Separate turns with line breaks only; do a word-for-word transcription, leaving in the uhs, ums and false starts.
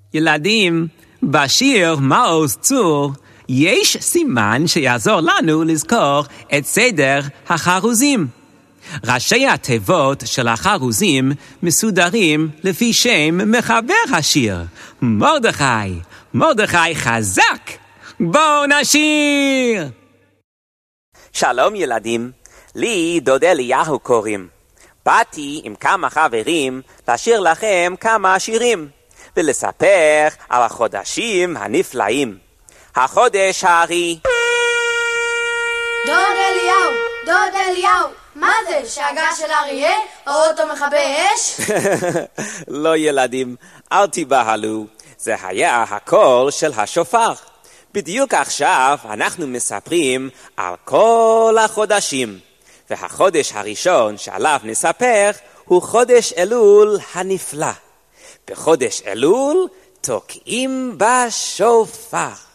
ילדים, בשיר מעוז צור יש סימן שיעזור לנו לזכור את סדר החרוזים. ראשי התיבות של החרוזים מסודרים לפי שם מחבר השיר, מרדכי. מרדכי חזק! בואו נשיר! שלום ילדים, לי דוד אליהו קוראים. באתי עם כמה חברים לשיר לכם כמה שירים ולספר על החודשים הנפלאים. החודש הארי.
דוד אליהו, דוד אליהו, מה זה? שאגה של אריה? או אותו מכבי אש?
לא ילדים, אל תיבהלו. זה היה הקול של השופר. בדיוק עכשיו אנחנו מספרים על כל החודשים. והחודש הראשון שעליו נספר הוא חודש אלול הנפלא. בחודש אלול תוקעים בשופר.